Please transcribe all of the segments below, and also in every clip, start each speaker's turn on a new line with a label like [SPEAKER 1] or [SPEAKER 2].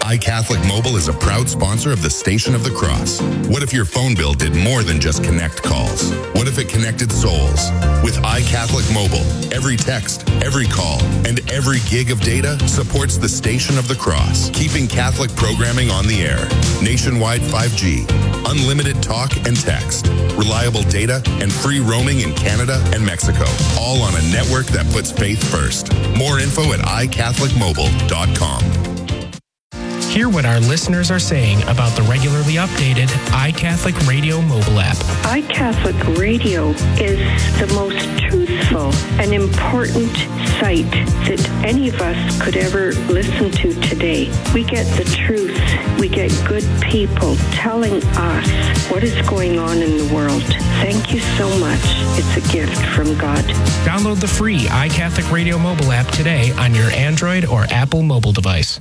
[SPEAKER 1] iCatholic Mobile is a proud sponsor of the Station of the Cross. What if your phone bill did more than just connect calls? What if it connected souls? With iCatholic Mobile, every text, every call, and every gig of data supports the Station of the Cross, keeping Catholic programming on the air. Nationwide 5G, unlimited talk and text, reliable data, and free roaming in Canada and Mexico, all on a network that puts faith first. More info at iCatholicMobile.com.
[SPEAKER 2] Hear what our listeners are saying about the regularly updated iCatholic Radio mobile app.
[SPEAKER 3] iCatholic Radio is the most truthful and important site that any of us could ever listen to today. We get the truth. We get good people telling us what is going on in the world. Thank you so much. It's a gift from God.
[SPEAKER 2] Download the free iCatholic Radio mobile app today on your Android or Apple mobile device.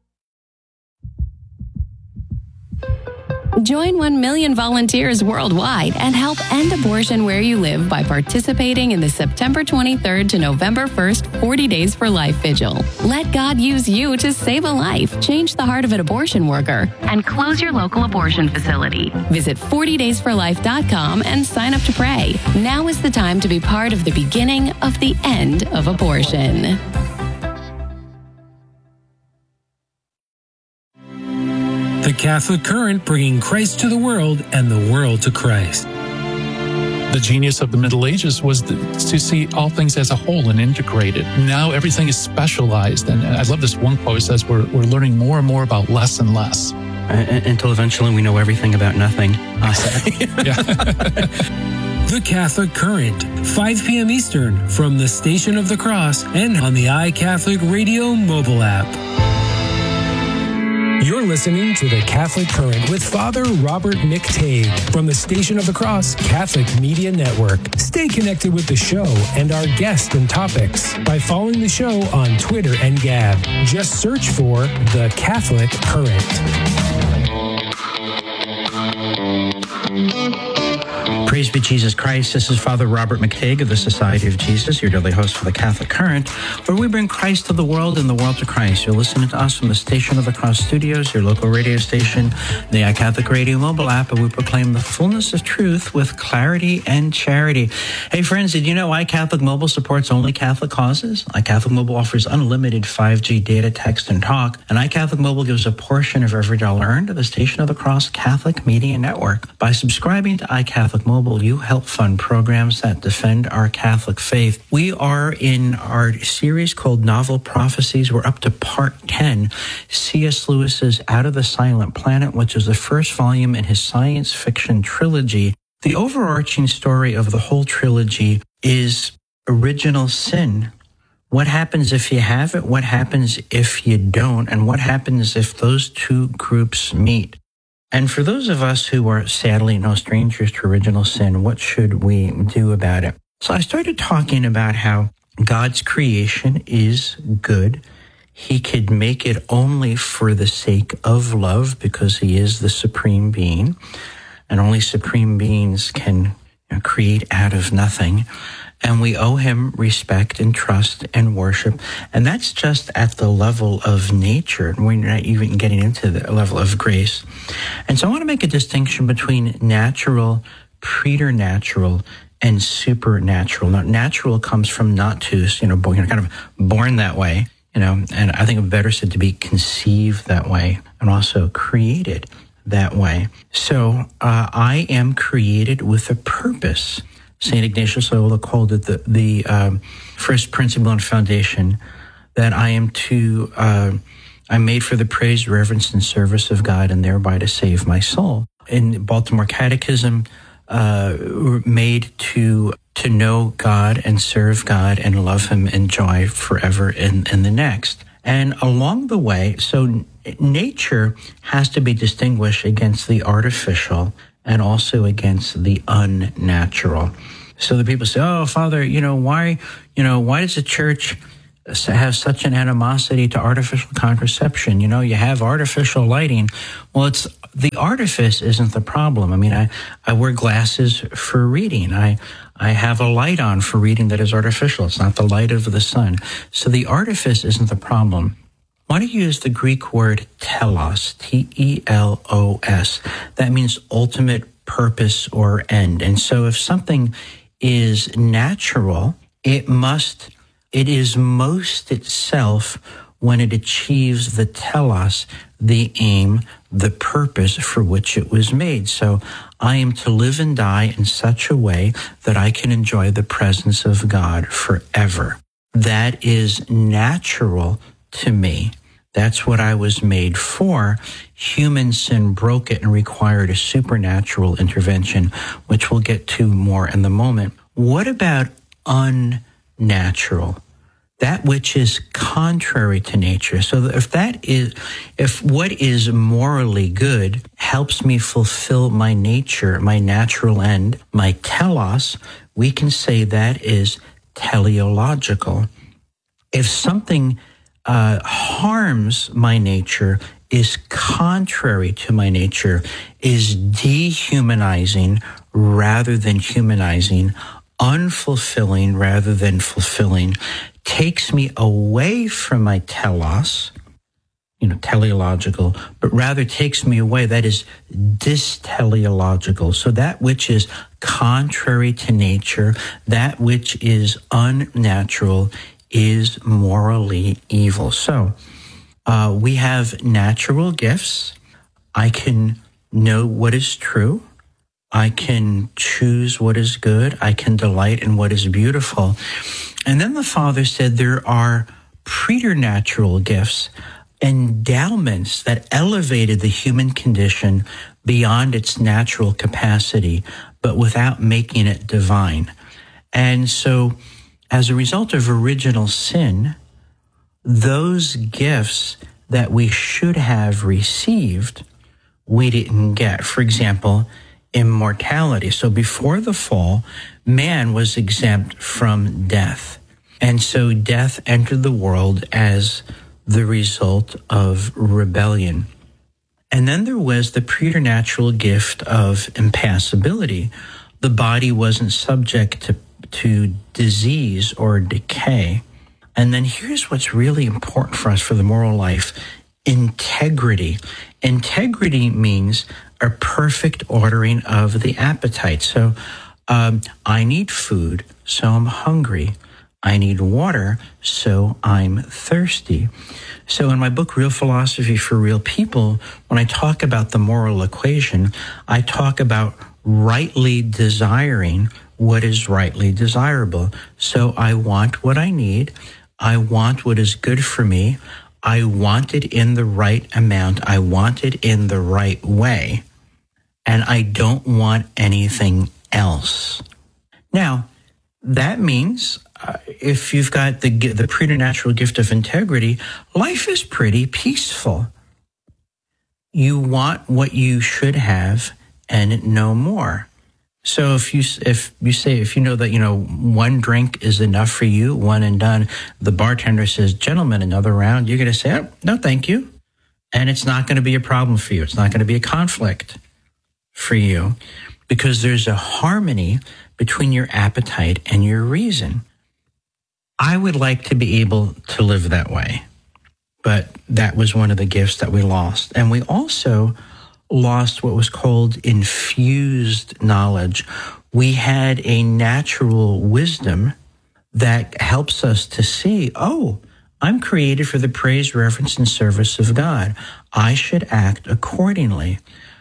[SPEAKER 4] Join 1 million volunteers worldwide and help end abortion where you live by participating in the September 23rd to November 1st 40 Days for Life Vigil. Let God use you to save a life, change the heart of an abortion worker, and close your local abortion facility. Visit 40daysforlife.com and sign up to pray. Now is the time to be part of the beginning of the end of abortion.
[SPEAKER 5] The Catholic Current, bringing Christ to the world and the world to Christ.
[SPEAKER 6] The genius of the Middle Ages was to see all things as a whole and integrated. Now everything is specialized. And I love this one quote. It says we're learning more and more about less and less.
[SPEAKER 7] Until eventually we know everything about nothing.
[SPEAKER 5] The Catholic Current, 5 p.m. Eastern, from the Station of the Cross and on the iCatholic Radio mobile app. You're listening to The Catholic Current with Father Robert McTague from the Station of the Cross Catholic Media Network. Stay connected with the show and our guests and topics by following the show on Twitter and Gab. Just search for The Catholic Current.
[SPEAKER 7] Praise be Jesus Christ. This is Father Robert McTague of the Society of Jesus, your daily host for the Catholic Current, where we bring Christ to the world and the world to Christ. You're listening to us from the Station of the Cross Studios, your local radio station, the iCatholic Radio mobile app, and we proclaim the fullness of truth with clarity and charity. Hey friends, did you know iCatholic Mobile supports only Catholic causes? iCatholic Mobile offers unlimited 5G data, text, and talk, and iCatholic Mobile gives a portion of every dollar earned to the Station of the Cross Catholic Media Network. By subscribing to iCatholic Mobile, you help fund programs that defend our Catholic faith. We are in our series called Novel Prophecies. We're up to part 10, C.S. Lewis's Out of the Silent Planet, which is the first volume in his science fiction trilogy. The overarching story of the whole trilogy is original sin. What happens if you have it? What happens if you don't? And what happens if those two groups meet? And for those of us who are sadly no strangers to original sin, what should we do about it? So I started talking about how God's creation is good. He could make it only for the sake of love because he is the supreme being. And only supreme beings can create out of nothing. And we owe him respect and trust and worship. And that's just at the level of nature. We're not even getting into the level of grace. And so I want to make a distinction between natural, preternatural, and supernatural. Now, natural comes from natus, kind of born that way, and I think it's better said to be conceived that way and also created that way. So I am created with a purpose. St. Ignatius Loyola called it the first principle and foundation, that I am I'm made for the praise, reverence, and service of God, and thereby to save my soul. In Baltimore Catechism, made to know God and serve God and love him, enjoy forever in the next. And along the way, so nature has to be distinguished against the artificial and also against the unnatural. So the people say, "Oh, Father, why does the church have such an animosity to artificial contraception? You have artificial lighting." Well, the artifice isn't the problem. I mean, I wear glasses for reading. I have a light on for reading that is artificial. It's not the light of the sun. So the artifice isn't the problem. want to use the Greek word telos, T-E-L-O-S. That means ultimate purpose or end. And so if something is natural, it is most itself when it achieves the telos, the aim, the purpose for which it was made. So I am to live and die in such a way that I can enjoy the presence of God forever. That is natural to me. That's what I was made for. Human sin broke it and required a supernatural intervention, which we'll get to more in the moment. What about unnatural? That which is contrary to nature. So if what is morally good helps me fulfill my nature, my natural end, my telos, we can say that is teleological. If something harms my nature, is contrary to my nature, is dehumanizing rather than humanizing, unfulfilling rather than fulfilling, takes me away from my telos, teleological, but rather takes me away, that is dysteleological. So that which is contrary to nature, that which is unnatural, is morally evil. So we have natural gifts. I can know what is true. I can choose what is good. I can delight in what is beautiful. And then the Father said there are preternatural gifts, endowments that elevated the human condition beyond its natural capacity, but without making it divine. And so as a result of original sin, those gifts that we should have received, we didn't get. For example, immortality. So before the fall, man was exempt from death. And so death entered the world as the result of rebellion. And then there was the preternatural gift of impassibility. The body wasn't subject to disease or decay. And then here's what's really important for us for the moral life: integrity. Integrity means a perfect ordering of the appetite. So I need food, so I'm hungry. I need water, so I'm thirsty. So in my book, Real Philosophy for Real People, when I talk about the moral equation, I talk about rightly desiring what is rightly desirable. So I want what I need. I want what is good for me. I want it in the right amount. I want it in the right way. And I don't want anything else. Now, that means if you've got the preternatural gift of integrity, life is pretty peaceful. You want what you should have and no more. So if you know that, one drink is enough for you, one and done, the bartender says, "Gentlemen, another round," you're going to say, "Oh, no, thank you." And it's not going to be a problem for you. It's not going to be a conflict for you because there's a harmony between your appetite and your reason. I would like to be able to live that way, but that was one of the gifts that we lost. And we also lost what was called infused knowledge. We had a natural wisdom that helps us to see, oh, I'm created for the praise, reverence, and service of God. I should act accordingly.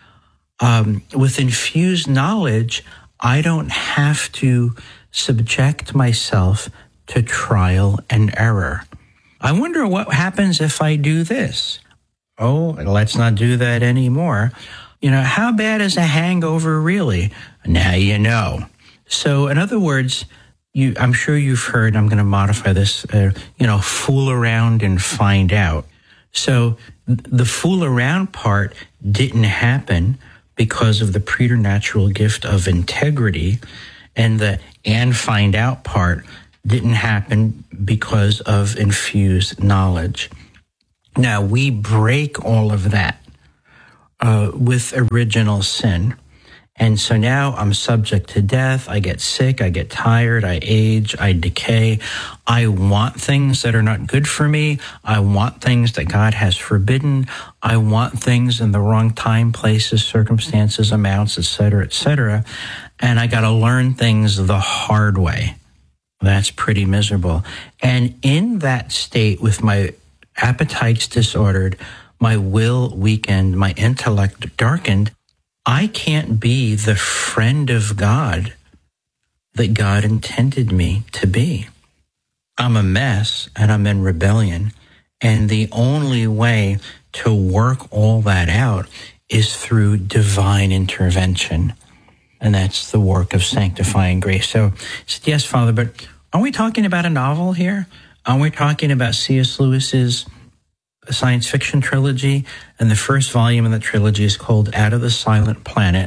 [SPEAKER 7] With infused knowledge, I don't have to subject myself to trial and error. I wonder what happens if I do this. Oh, let's not do that anymore. How bad is a hangover really? Now you know. So in other words, I'm sure you've heard, I'm going to modify this, fool around and find out. So the fool around part didn't happen because of the preternatural gift of integrity, and the and find out part didn't happen because of infused knowledge. Now, we break all of that with original sin, And so now I'm subject to death. I get sick. I get tired. I age. I decay. I want things that are not good for me. I want things that God has forbidden. I want things in the wrong time, places, circumstances, amounts, etc., etc. And I got to learn things the hard way. That's pretty miserable. And in that state, with my appetites disordered, my will weakened, my intellect darkened, I can't be the friend of God that God intended me to be. I'm a mess and I'm in rebellion. And the only way to work all that out is through divine intervention. And that's the work of sanctifying grace. So I said, yes, Father, but are we talking about a novel here? Are we talking about C.S. Lewis's science fiction trilogy? And the first volume of the trilogy is called Out of the Silent Planet.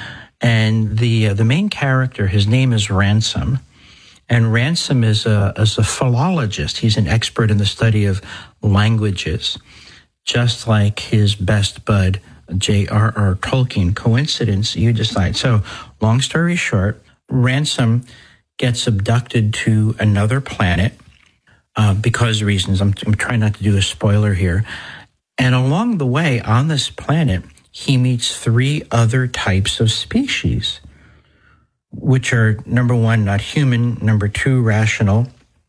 [SPEAKER 7] And the main character, his name is Ransom. And Ransom is a philologist. He's an expert in the study of languages, just like his best bud, J.R.R. Tolkien. Coincidence? You decide. So, long story short, Ransom gets abducted to another planet because of reasons. I'm trying not to do a spoiler here. And along the way, on this planet, he meets 3 other types of species, which are, number 1, not human, number 2, rational,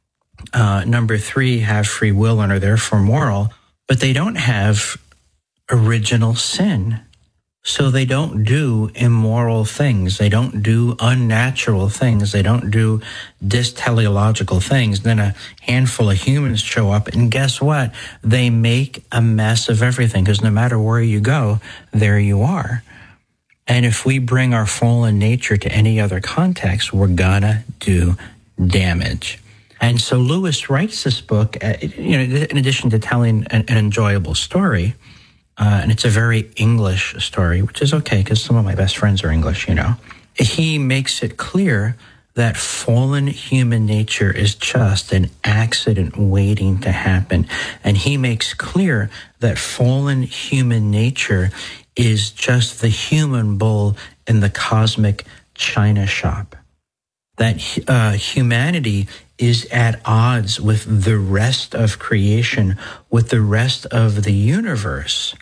[SPEAKER 7] number 3, have free will and are therefore moral, but they don't have original sin. So they don't do immoral things. They don't do unnatural things. They don't do dysteleological things. Then a handful of humans show up, and guess what? They make a mess of everything, because no matter where you go, there you are. And if we bring our fallen nature to any other context, we're gonna do damage. And so Lewis writes this book, in addition to telling an enjoyable story, and it's a very English story, which is okay because some of my best friends are English, He makes it clear that fallen human nature is just an accident waiting to happen. And he makes clear that fallen human nature is just the human bull in the cosmic china shop. That humanity is at odds with the rest of creation, with the rest of the universe,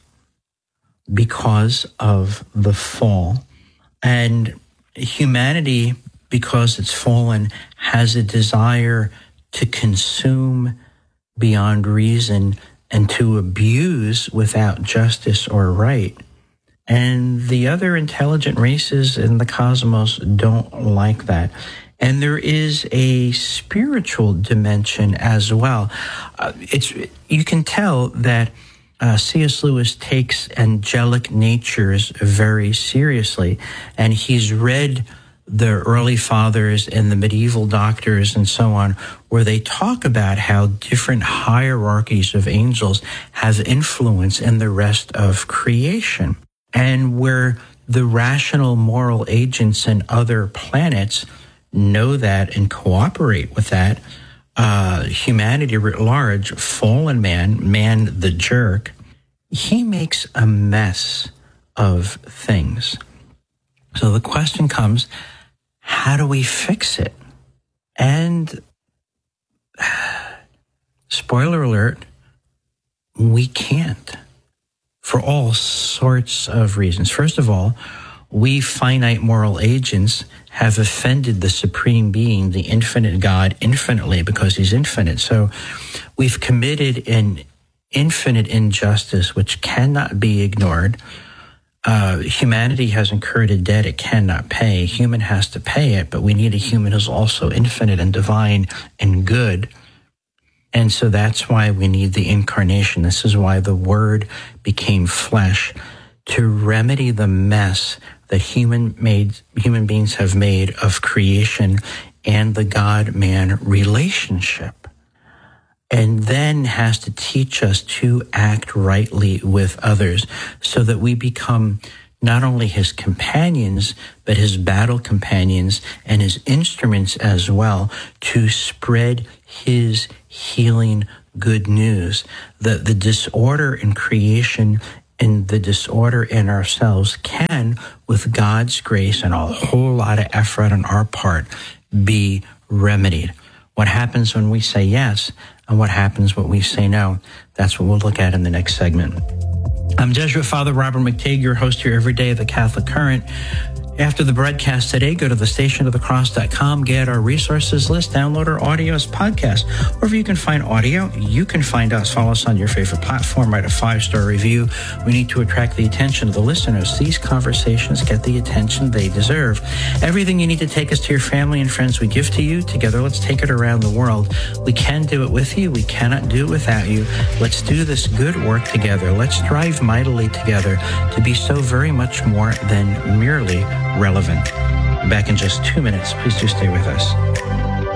[SPEAKER 7] because of the fall. And humanity, because it's fallen, has a desire to consume beyond reason and to abuse without justice or right. And the other intelligent races in the cosmos don't like that. And there is a spiritual dimension as well. You can tell that C.S. Lewis takes angelic natures very seriously, and he's read the early fathers and the medieval doctors and so on, where they talk about how different hierarchies of angels have influence in the rest of creation, and where the rational moral agents and other planets know that and cooperate with that. Humanity writ large, fallen man the jerk, he makes a mess of things. So the question comes, how do we fix it? And spoiler alert, we can't, for all sorts of reasons. First of all, we finite moral agents have offended the supreme being, the infinite God, infinitely, because he's infinite. So we've committed an infinite injustice which cannot be ignored. Humanity has incurred a debt it cannot pay. Human has to pay it, but we need a human who's also infinite and divine and good. And so that's why we need the incarnation. This is why the Word became flesh, to remedy the mess that human beings have made of creation and the God-man relationship, and then has to teach us to act rightly with others so that we become not only his companions, but his battle companions and his instruments as well, to spread his healing good news. The disorder in creation and the disorder in ourselves can, with God's grace and a whole lot of effort on our part, be remedied. What happens when we say yes and what happens when we say no? That's what we'll look at in the next segment. I'm Jesuit Father Robert McTeigue, your host here every day of the Catholic Current. After the broadcast today, go to thestationofthecross.com, get our resources list, download our audio as podcast. Wherever you can find audio, you can find us. Follow us on your favorite platform, write a 5-star review. We need to attract the attention of the listeners. These conversations get the attention they deserve. Everything you need to take us to your family and friends, we give to you. Together, let's take it around the world. We can do it with you. We cannot do it without you. Let's do this good work together. Let's strive mightily together to be so very much more than merely relevant. Back in just 2 minutes. Please do stay with us.